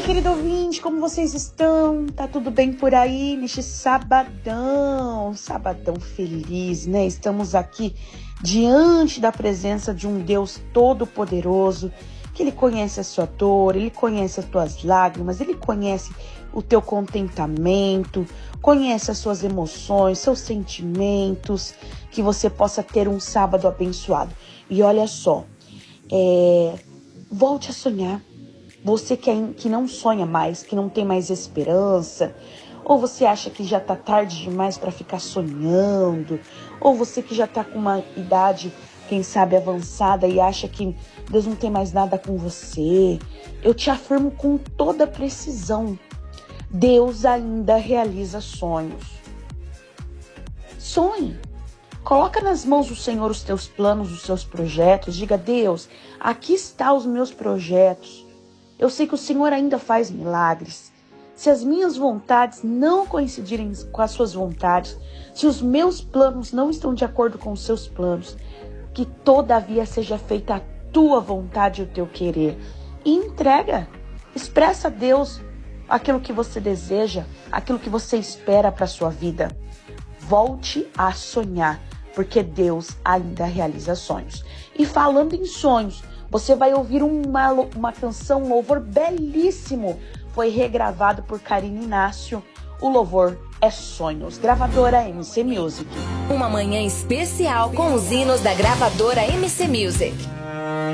querido ouvinte, como vocês estão? Tá tudo bem por aí neste sabadão feliz, né? Estamos aqui diante da presença de um Deus todo-poderoso, que Ele conhece a sua dor, Ele conhece as tuas lágrimas, Ele conhece o teu contentamento, conhece as suas emoções, seus sentimentos, que você possa ter um sábado abençoado. E olha só, volte a sonhar. Você que não sonha mais, que não tem mais esperança, ou você acha que já tá tarde demais para ficar sonhando, ou você que já tá com uma idade, quem sabe, avançada e acha que Deus não tem mais nada com você, eu te afirmo com toda precisão, Deus ainda realiza sonhos. Sonhe. Coloca nas mãos do Senhor os teus planos, os seus projetos. Diga, Deus, aqui estão os meus projetos. Eu sei que o Senhor ainda faz milagres. Se as minhas vontades não coincidirem com as suas vontades, se os meus planos não estão de acordo com os seus planos, que todavia seja feita a tua vontade e o teu querer. E entrega, expressa a Deus aquilo que você deseja, aquilo que você espera para a sua vida. Volte a sonhar, porque Deus ainda realiza sonhos. E falando em sonhos, você vai ouvir uma canção, um louvor belíssimo. Foi regravado por Karine Inácio. O louvor é Sonhos. Gravadora MC Music. Uma manhã especial com os hinos da gravadora MC Music.